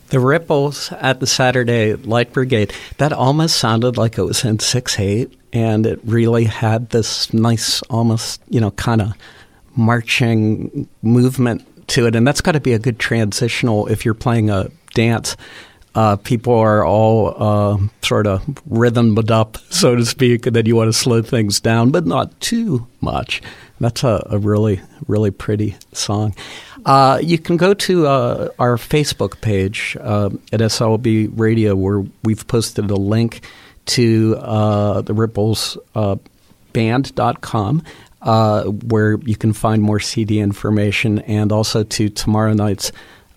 The Ripples at the Saturday Light Brigade. That almost sounded like it was in 6/8, and it really had this nice, almost, kind of marching movement to it. And that's got to be a good transitional if you're playing a dance. People are all sort of rhythmed up, so to speak, and then you want to slow things down, but not too much. That's a really, really pretty song. You can go to our Facebook page at SLB Radio, where we've posted a link to the Ripples band.com, where you can find more CD information, and also to tomorrow's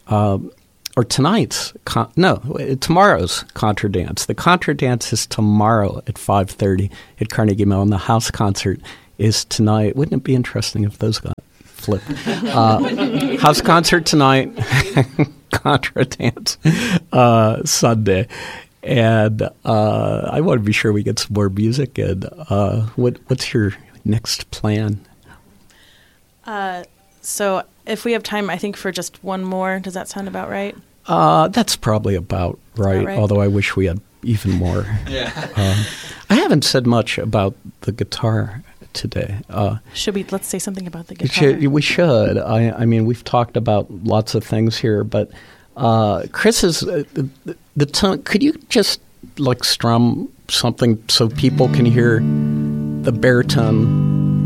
Contra Dance. The Contra Dance is tomorrow at 5:30 at Carnegie Mellon. The house concert is tonight. Wouldn't it be interesting if those got flipped? House concert tonight, Contra Dance Sunday. And I want to be sure we get some more music. And what's your next plan? So if we have time, I think for just one more. Does that sound about right? That's probably about right, although I wish we had even more. Yeah. I haven't said much about the guitar today. Let's say something about the guitar? We should. I mean, we've talked about lots of things here, but Chris is the tone. Could you just strum something so people can hear the baritone?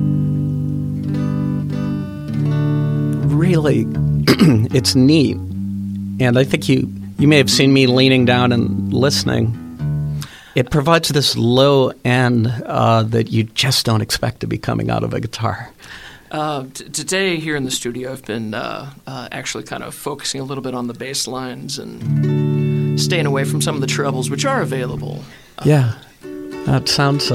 Really, it's neat, and I think you may have seen me leaning down and listening. It provides this low end that you just don't expect to be coming out of a guitar. Today here in the studio, I've been actually kind of focusing a little bit on the bass lines and staying away from some of the trebles, which are available. Yeah, that sounds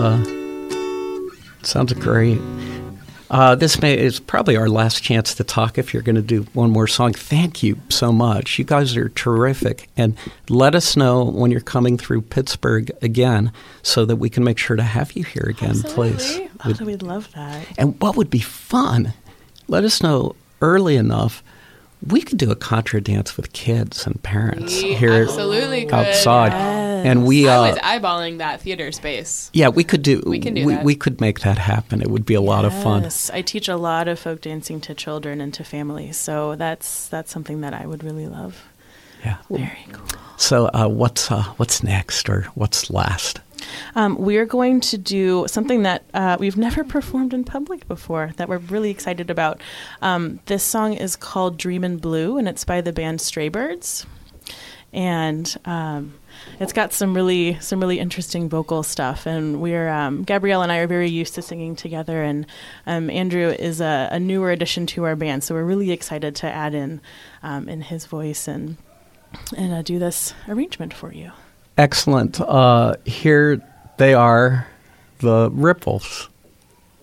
great. This is probably our last chance to talk if you're going to do one more song. Thank you so much. You guys are terrific. And let us know when you're coming through Pittsburgh again so that we can make sure to have you here again, Absolutely. please. We'd love that. And what would be fun, let us know early enough. We could do a Contra Dance with kids and parents here outside. Yes. And I was eyeballing that theater space. Yeah, we could do. We can do that. We could make that happen. It would be a lot of fun. Yes, I teach a lot of folk dancing to children and to families, so that's something that I would really love. Yeah, very cool. So, what's next, or what's last? We're going to do something that we've never performed in public before that we're really excited about. This song is called Dreamin' Blue, and it's by the band Straybirds. And it's got some really interesting vocal stuff. And we're Gabrielle and I are very used to singing together. And Andrew is a newer addition to our band, so we're really excited to add in his voice and do this arrangement for you. Excellent. Here they are, the Ripples.